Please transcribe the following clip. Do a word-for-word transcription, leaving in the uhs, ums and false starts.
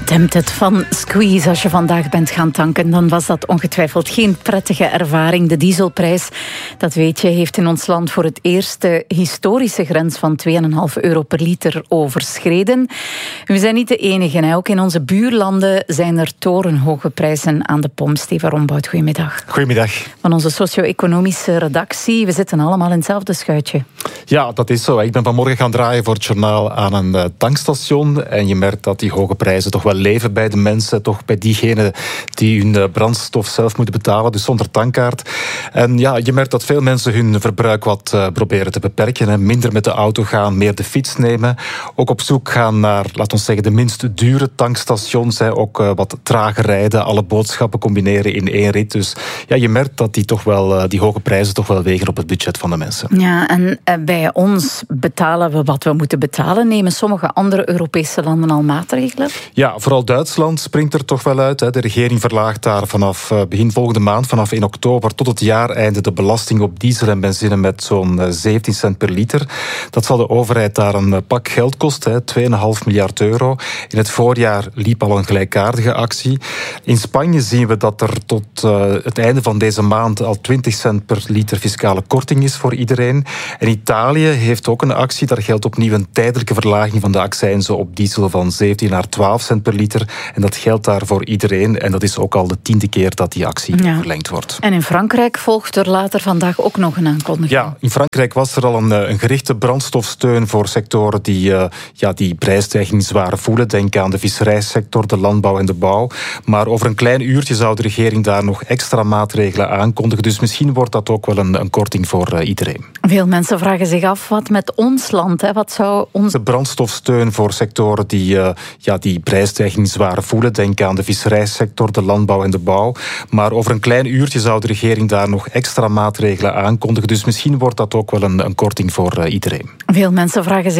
Tempted van Squeeze. Als je vandaag bent gaan tanken, dan was dat ongetwijfeld geen prettige ervaring. De dieselprijs, dat weet je, heeft in ons land voor het eerst de historische grens van twee komma vijf euro per liter overschreden. We zijn niet de enige. Hè. Ook in onze buurlanden zijn er torenhoge prijzen aan de pomp. Steva Rombout, goedemiddag. Goedemiddag. Van onze socio-economische redactie. We zitten allemaal in hetzelfde schuitje. Ja, dat is zo. Ik ben vanmorgen gaan draaien voor het journaal aan een tankstation. En je merkt dat die hoge prijzen toch wel leven bij de mensen. Toch bij diegenen die hun brandstof zelf moeten betalen. Dus zonder tankkaart. En ja, je merkt dat veel mensen hun verbruik wat uh, proberen te beperken. Hè. Minder met de auto gaan, meer de fiets nemen. Ook op zoek gaan naar, laten we zeggen, de minst dure tankstations. Hè. Ook uh, wat trager rijden. Alle boodschappen combineren in één rit. Dus ja, je merkt dat die, toch wel, uh, die hoge prijzen toch wel wegen op het budget van de mensen. Ja, en uh, bij ons betalen we wat we moeten betalen. Nemen sommige andere Europese landen al maatregelen? Ja, vooral Duitsland springt er toch wel uit. Hè. De regering verlaagt daar vanaf uh, begin volgende maand, vanaf één oktober tot het jaareinde, de belasting op diesel en benzine met zo'n uh, zeventien cent per liter. Dat zal de overheid daar een uh, pak geld kosten, twee komma vijf miljard euro. In het voorjaar liep al een gelijkaardige actie. In Spanje zien we dat er tot uh, het einde van deze maand al twintig cent per liter fiscale korting is voor iedereen. En Italië heeft ook een actie. Daar geldt opnieuw een tijdelijke verlaging van de accijnzen op diesel van zeventien naar twaalf cent per liter. En dat geldt daar voor iedereen. En dat is ook al de tiende keer dat die actie ja. verlengd wordt. En in Frankrijk volgt er later vandaag ook nog een aankondiging. Ja, in Frankrijk was er al een, een gerichte brandstofsteun voor sectoren die, uh, ja, die prijsstijging zwaar voelen. Denk aan de visserijsector, de landbouw en de bouw. Maar over een klein uurtje zou de regering daar nog extra maatregelen aankondigen. Dus misschien wordt dat ook wel een, een korting voor uh, iedereen. Veel mensen vragen zich af wat met ons land. Hè? Wat zou ons... De brandstofsteun voor sectoren die, uh, ja, die prijsstijging zwaar voelen. Denk aan de visserijsector, de landbouw en de bouw. Maar over een klein uurtje zou de regering daar nog extra maatregelen aankondigen. Dus misschien wordt dat ook wel een, een korting voor uh, iedereen. Veel mensen vragen zich